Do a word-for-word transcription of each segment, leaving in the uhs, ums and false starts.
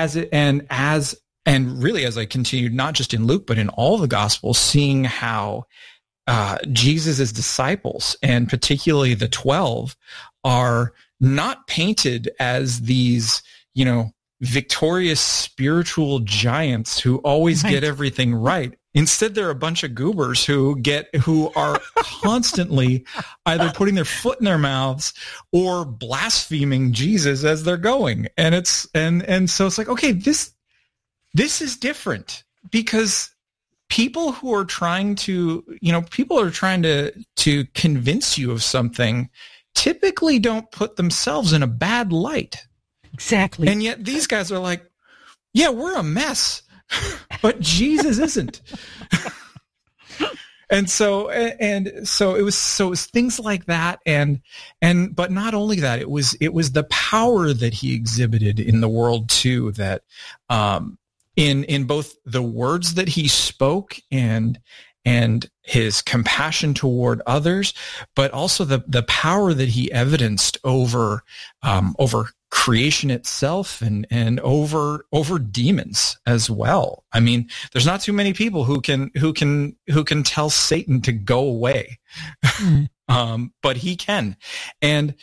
as it, and as, and really as I continued, not just in Luke, but in all the Gospels, seeing how uh, Jesus' disciples, and particularly the twelve, are not painted as these, you know, victorious spiritual giants who always right. get everything right. Instead, they're a bunch of goobers who get, who are constantly either putting their foot in their mouths or blaspheming Jesus as they're going. And it's, and, and so it's like, okay, this, this is different, because people who are trying to, you know, people are trying to, to convince you of something typically don't put themselves in a bad light. Exactly. And yet these guys are like, yeah, we're a mess. But Jesus isn't. And so, and so it was, so it was things like that. And, and, but not only that, it was, it was the power that he exhibited in the world too, that, um, in, in both the words that he spoke and, and his compassion toward others, but also the, the power that he evidenced over, um, over creation itself, and, and over, over demons as well. I mean, there's not too many people who can, who can, who can tell Satan to go away. Mm. um, but he can. And,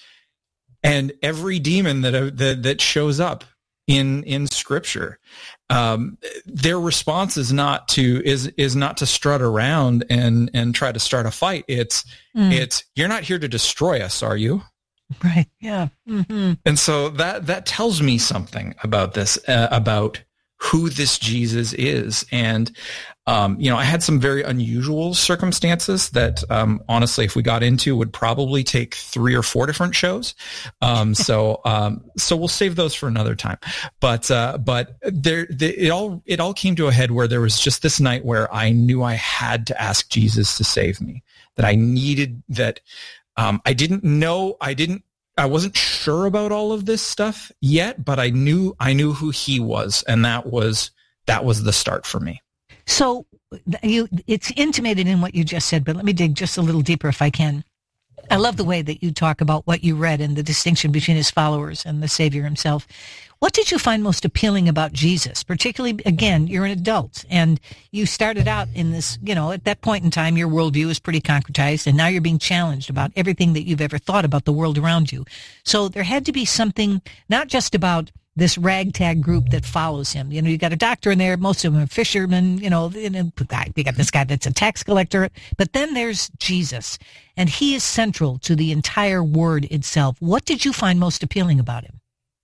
and every demon that, uh, that, that shows up in, in scripture, um, their response is not to, is, is not to strut around and, and try to start a fight. It's, mm. it's, you're not here to destroy us, are you? Right. Yeah. Mm-hmm. And so that, that tells me something about this, uh, about who this Jesus is. And, um, you know, I had some very unusual circumstances that, um, honestly, if we got into, would probably take three or four different shows. Um, so, um, so we'll save those for another time. But, uh, but there, the, it all, it all came to a head where there was just this night where I knew I had to ask Jesus to save me, that I needed that. Um, I didn't know, I didn't, I wasn't sure about all of this stuff yet, but I knew, I knew who he was. And that was, that was the start for me. So you, it's intimated in what you just said, but let me dig just a little deeper if I can. I love the way that you talk about what you read and the distinction between his followers and the Savior himself. What did you find most appealing about Jesus? Particularly, again, you're an adult and you started out in this, you know, at that point in time, your worldview is pretty concretized, and now you're being challenged about everything that you've ever thought about the world around you. So there had to be something, not just about this ragtag group that follows him. You know, you got a doctor in there, most of them are fishermen, you know, and they got this guy that's a tax collector, but then there's Jesus, and he is central to the entire word itself. What did you find most appealing about him?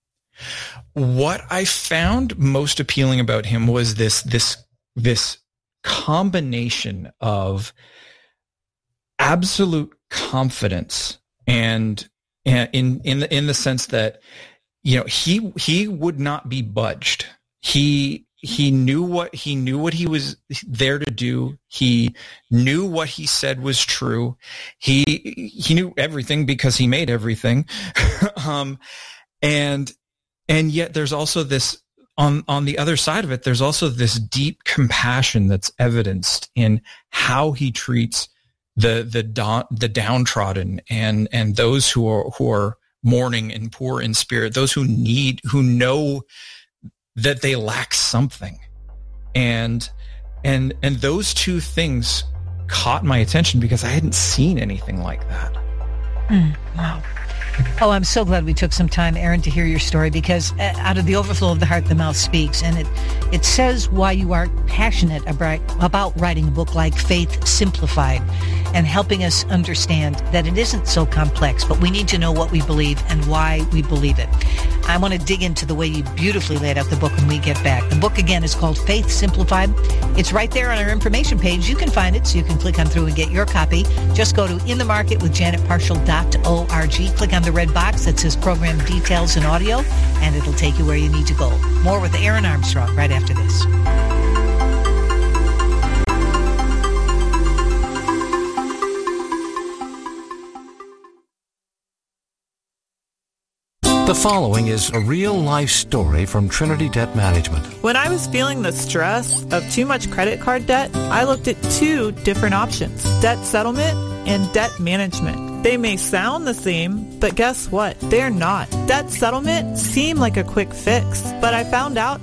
What I found most appealing about him was this, this, this combination of absolute confidence and, and in, in the, in the sense that, you know, he, he would not be budged. He, he knew what, he knew what he was there to do. He knew what he said was true. He, he knew everything because he made everything. um, and, And yet there's also this, on, on the other side of it, there's also this deep compassion that's evidenced in how he treats the, the, da- the downtrodden and, and those who are, who are mourning and poor in spirit, those who need, who know that they lack something. And, and, and those two things caught my attention because I hadn't seen anything like that. Mm, wow. Oh, I'm so glad we took some time, Aaron, to hear your story, because out of the overflow of the heart, the mouth speaks. And it, it says why you are passionate about, about writing a book like Faith Simplified and helping us understand that it isn't so complex, but we need to know what we believe and why we believe it. I want to dig into the way you beautifully laid out the book when we get back. The book, again, is called Faith Simplified. It's right there on our information page. You can find it, so you can click on through and get your copy. Just go to in the market with janet parshall dot org. Click on the red box that says program details and audio, and it'll take you where you need to go. More with Aaron Armstrong right after this. The following is a real-life story from Trinity Debt Management. When I was feeling the stress of too much credit card debt, I looked at two different options: debt settlement and debt management. They may sound the same, but guess what? They're not. Debt settlement seemed like a quick fix, but I found out